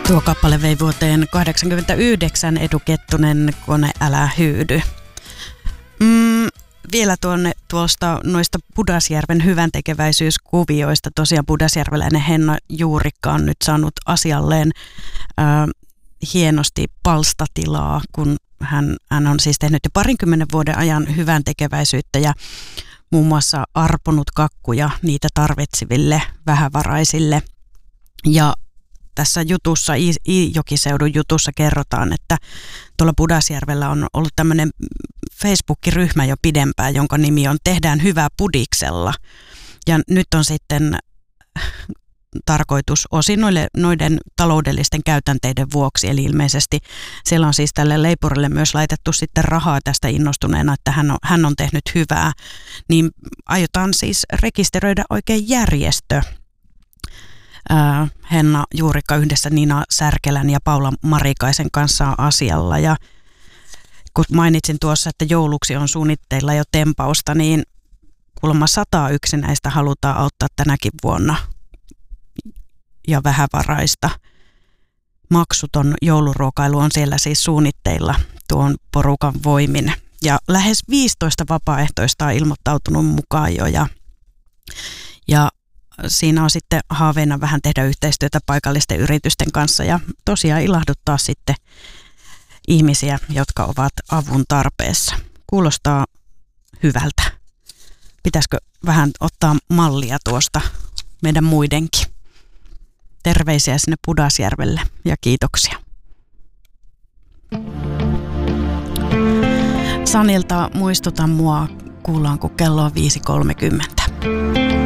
Tuo kappale vei vuoteen 1989 Edu Kettunen, Kone älä hyydy. Vielä noista Pudasjärven hyväntekeväisyyskuvioista. Tosiaan pudasjärveläinen Henna Juurikka on nyt saanut asialleen hienosti palstatilaa, kun hän on siis tehnyt jo 20 vuoden ajan hyväntekeväisyyttä ja muun muassa arponut kakkuja niitä tarvitseville vähävaraisille. Ja tässä jutussa, Iijokiseudun jutussa kerrotaan, että tuolla Pudasjärvellä on ollut tämmöinen Facebook-ryhmä jo pidempään, jonka nimi on Tehdään hyvää Pudiksella. Ja nyt on sitten tarkoitus osin noiden taloudellisten käytänteiden vuoksi, eli ilmeisesti siellä on siis tälle leipurille myös laitettu sitten rahaa tästä innostuneena, että hän on tehnyt hyvää, niin aiotaan siis rekisteröidä oikein järjestö. Henna Juurikka yhdessä Nina Särkelän ja Paula Marikaisen kanssa on asialla. Ja kun mainitsin tuossa, että jouluksi on suunnitteilla jo tempausta, niin kuulemma 100 yksinäistä halutaan auttaa tänäkin vuonna ja vähävaraista. Maksuton jouluruokailu on siellä siis suunnitteilla tuon porukan voimin. Ja lähes 15 vapaaehtoista on ilmoittautunut mukaan jo ja siinä on sitten haaveena vähän tehdä yhteistyötä paikallisten yritysten kanssa ja tosiaan ilahduttaa sitten ihmisiä, jotka ovat avun tarpeessa. Kuulostaa hyvältä. Pitäisikö vähän ottaa mallia tuosta meidän muidenkin? Terveisiä sinne Pudasjärvelle ja kiitoksia. Sanilta muistuta mua, kuullaan kun kello on 5.30.